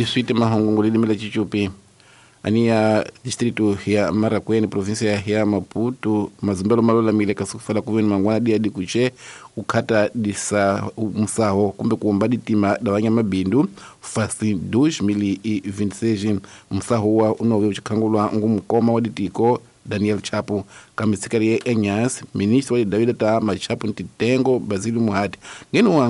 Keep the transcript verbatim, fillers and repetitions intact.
distrito mahongo lilimela chichupi ania distrito ya Marakwene provinsia ya Maputo mazimbelo malola mile kasufala kuveni mangwana dia dikuche ukata disa msaho kumbe kuomba ditima dawanya mabindu fasi dois mil e vinte e seis msaho wa unowe uchikangulwa ngumukoma wa ditiko Daniel Chapo kamisikari ya Enyas ministro wa David ta Machapo ntitengo Basilio Muhati ngeno